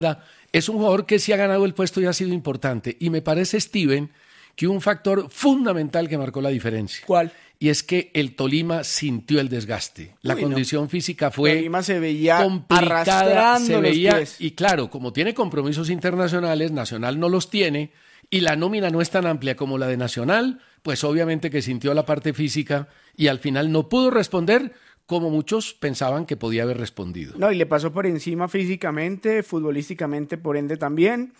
Es un jugador que sí ha ganado el puesto y ha sido importante. Y me parece, Steven, que un factor fundamental que marcó la diferencia. ¿Cuál? Y es que el Tolima sintió el desgaste. La condición física fue Tolima se veía complicada, arrastrando se los veía, pies. y claro, como tiene compromisos internacionales, Nacional no los tiene, y la nómina no es tan amplia como la de Nacional, pues obviamente que sintió la parte física y al final no pudo responder como muchos pensaban que podía haber respondido. No, y le pasó por encima físicamente, futbolísticamente por ende también.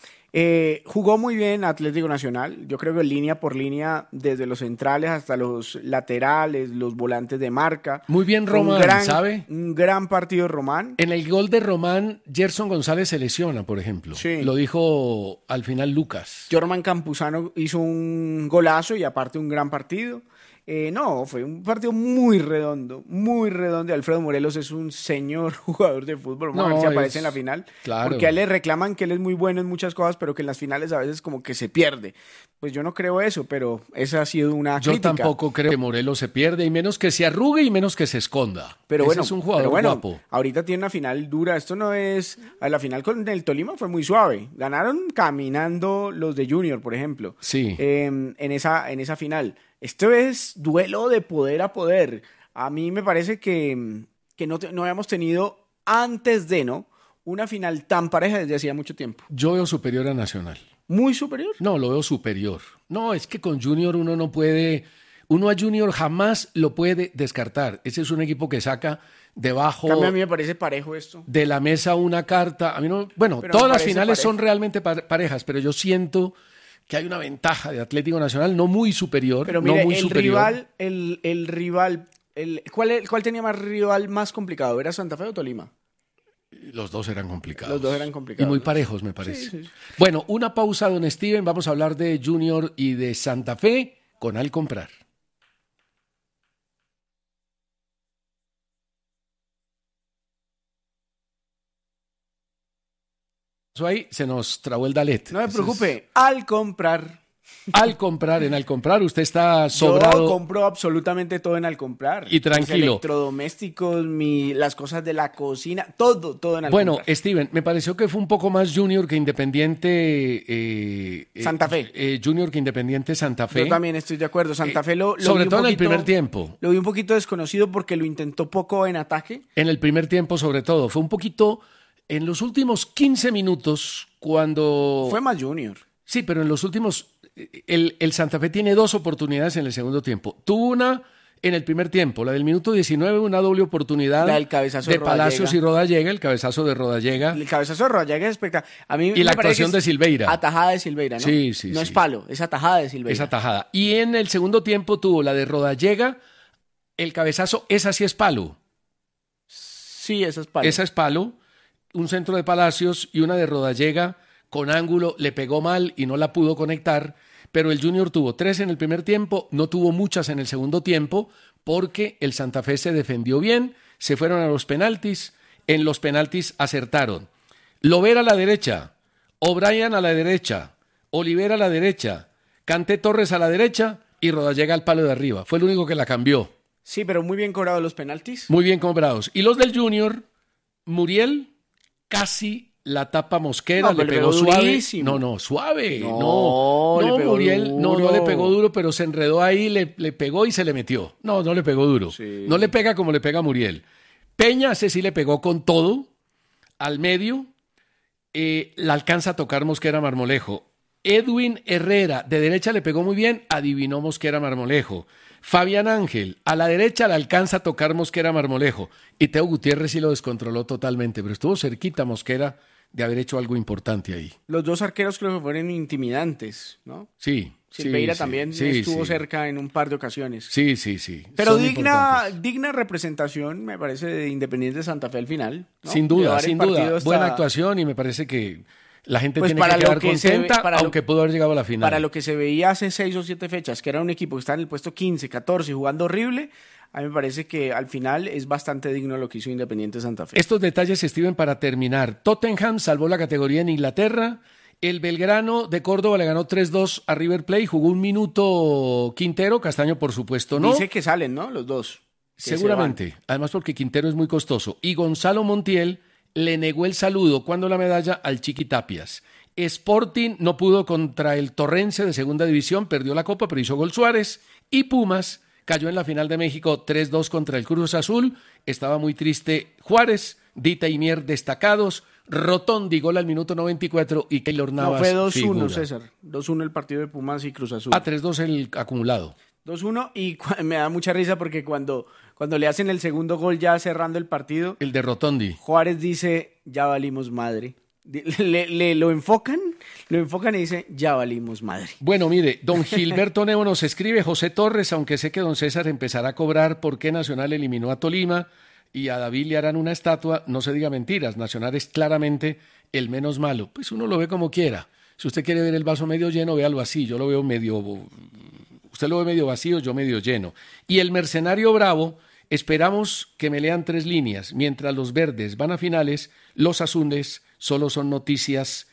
Jugó muy bien Atlético Nacional, yo creo que línea por línea, desde los centrales hasta los laterales, los volantes de marca. Muy bien Román, ¿sabe? Un gran partido Román. En el gol de Román, Gerson González se lesiona, por ejemplo. Sí. Lo dijo al final Lucas. Jorman Campuzano hizo un golazo y aparte un gran partido. No, fue un partido muy redondo, muy redondo. Alfredo Morelos es un señor jugador de fútbol. Vamos a ver si aparece en la final. Claro. Porque a él le reclaman que él es muy bueno en muchas cosas, pero que en las finales a veces como que se pierde. Pues yo no creo eso, pero esa ha sido una crítica. Yo tampoco creo que Morelos se pierde, y menos que se arrugue y menos que se esconda. Pero Ese bueno, es un jugador guapo. Ahorita tiene una final dura. Esto no es... A la final con el Tolima fue muy suave. Ganaron caminando los de Junior, por ejemplo. Sí. En esa final. Esto es duelo de poder a poder. A mí me parece que no habíamos tenido antes de, ¿no? Una final tan pareja desde hacía mucho tiempo. Yo veo superior a Nacional. ¿Muy superior? No, lo veo superior. No, es que con Junior uno no puede... Uno a Junior jamás lo puede descartar. Ese es un equipo que saca debajo... A mí me parece parejo esto. De la mesa una carta. A mí no... Bueno, Pero todas me las parece finales parejo. son realmente parejas, pero yo siento que hay una ventaja de Atlético Nacional, no muy superior. Pero mire, no muy el superior. rival, ¿cuál tenía más rival más complicado? ¿Era Santa Fe o Tolima? Los dos eran complicados. Los dos eran complicados. Y muy parejos, me parece. Sí, sí. Bueno, una pausa, don Steven. Vamos a hablar de Junior y de Santa Fe con Al Comprar. Eso ahí se nos trabó el Dalet. No me preocupe, al comprar. Al comprar, en Al Comprar, usted está sobrado. Yo compro absolutamente todo en Al Comprar. Y tranquilo. Mis electrodomésticos, las cosas de la cocina, todo en Al Bueno, Comprar. Steven, me pareció que fue un poco más Junior que Independiente Santa Fe. Junior que Independiente Santa Fe. Yo también estoy de acuerdo. Santa Fe lo sobre vi todo un en el poquito- primer tiempo. Lo vi un poquito desconocido porque lo intentó poco en ataque. En el primer tiempo, sobre todo. Fue un poquito en los últimos 15 minutos cuando... Fue más Junior. Sí, pero en los últimos... El Santa Fe tiene dos oportunidades en el segundo tiempo. Tuvo una en el primer tiempo, la del minuto 19, una doble oportunidad La del cabezazo de de Palacios Rodallega. y Rodallega, el cabezazo de Rodallega. El cabezazo de Rodallega es espectacular. A mí Y me la parece actuación que de Silveira. Atajada de Silveira, ¿no? Sí, sí, No sí. es palo, es atajada de Silveira. Esa tajada. Y en el segundo tiempo tuvo la de Rodallega, el cabezazo, esa sí es palo. Sí, esa es palo. Esa es palo, un centro de Palacios y una de Rodallega con ángulo, le pegó mal y no la pudo conectar, pero el Junior tuvo 3 en el primer tiempo, no tuvo muchas en el segundo tiempo, porque el Santa Fe se defendió bien, se fueron a los penaltis, en los penaltis acertaron. Lovera a la derecha, O'Brien a la derecha, Olivera a la derecha, Kanté Torres a la derecha y Rodallega al palo de arriba. Fue el único que la cambió. Sí, pero muy bien cobrados los penaltis. Muy bien cobrados. Y los del Junior, Muriel casi la tapa Mosquera, No, le pero le pegó pegó suave. durísimo. No, suave. No, No, le pegó Muriel, no duro. le pegó duro, pero se enredó ahí, le pegó y se le metió. No le pegó duro. Sí. No le pega como le pega a Muriel. Peña, ese sí le pegó con todo, al medio. La alcanza a tocar Mosquera Marmolejo. Edwin Herrera, de derecha le pegó muy bien, adivinó Mosquera Marmolejo. Fabián Ángel, a la derecha le alcanza a tocar Mosquera Marmolejo. Y Teo Gutiérrez sí lo descontroló totalmente, pero estuvo cerquita Mosquera de haber hecho algo importante ahí. Los dos arqueros creo que fueron intimidantes, ¿no? Sí. Silveira sí, también sí, estuvo sí. cerca en un par de ocasiones. Sí. Pero Son importantes. digna representación, me parece, de Independiente Santa Fe al final, ¿no? Sin duda, Llevar el sin duda. partido hasta- Buena actuación y me parece que la gente Pues tiene para que lo quedar que se ve- contenta, para lo- aunque pudo haber llegado a la final. Para lo que se veía hace 6 o 7 fechas, que era un equipo que estaba en el puesto 15, 14, jugando horrible, a mí me parece que al final es bastante digno lo que hizo Independiente Santa Fe. Estos detalles, Steven, para terminar. Tottenham salvó la categoría en Inglaterra. El Belgrano de Córdoba le ganó 3-2 a River Plate. Jugó un minuto Quintero, Castaño por supuesto no. Dice que salen, ¿no? Los dos. Que Seguramente. Además porque Quintero es muy costoso. Y Gonzalo Montiel le negó el saludo cuando la medalla al Chiqui Tapias. Sporting no pudo contra el Torrense de segunda división, perdió la copa, pero hizo gol Suárez. Y Pumas cayó en la final de México 3-2 contra el Cruz Azul. Estaba muy triste Juárez, Dita y Mier destacados, Rotondi gol al minuto 94 y Keylor Navas fue 2-1, figura. César. 2-1 el partido de Pumas y Cruz Azul. 3-2 el acumulado. 2-1 y me da mucha risa porque cuando le hacen el segundo gol ya cerrando el partido, El de Rotondi. Juárez dice, ya valimos madre. Lo enfocan y dice, ya valimos madre. Bueno, mire, don Gilberto Neo nos escribe, José Torres, aunque sé que don César empezará a cobrar por qué Nacional eliminó a Tolima y a David le harán una estatua, no se diga mentiras, Nacional es claramente el menos malo. Pues uno lo ve como quiera. Si usted quiere ver el vaso medio lleno, véalo así. Yo lo veo medio... Usted lo ve medio vacío, yo medio lleno. Y el Mercenario Bravo, esperamos que me lean 3 líneas. Mientras los verdes van a finales, los azules solo son noticias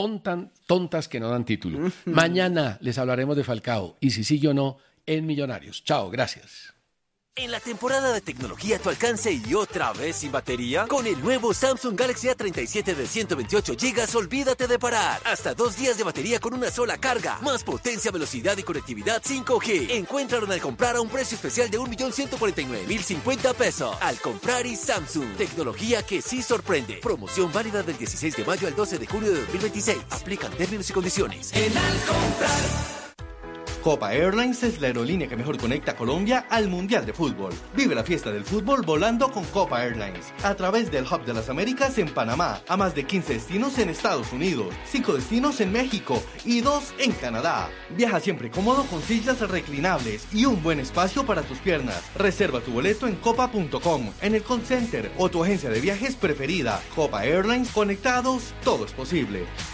tontas que no dan título. Mañana les hablaremos de Falcao. Y si sí o no, en Millonarios. Chao, gracias. En la temporada de tecnología a tu alcance y otra vez sin batería, con el nuevo Samsung Galaxy A37 de 128 GB, olvídate de parar. Hasta 2 días de batería con una sola carga. Más potencia, velocidad y conectividad 5G. Encuéntralo al comprar a un precio especial de 1.149.050 pesos. Al comprar y Samsung. Tecnología que sí sorprende. Promoción válida del 16 de mayo al 12 de junio de 2026. Aplican términos y condiciones. En Al comprar. Copa Airlines es la aerolínea que mejor conecta a Colombia al Mundial de Fútbol. Vive la fiesta del fútbol volando con Copa Airlines. A través del Hub de las Américas en Panamá, a más de 15 destinos en Estados Unidos, 5 destinos en México y 2 en Canadá. Viaja siempre cómodo con sillas reclinables y un buen espacio para tus piernas. Reserva tu boleto en copa.com, en el call center o tu agencia de viajes preferida. Copa Airlines, conectados, todo es posible.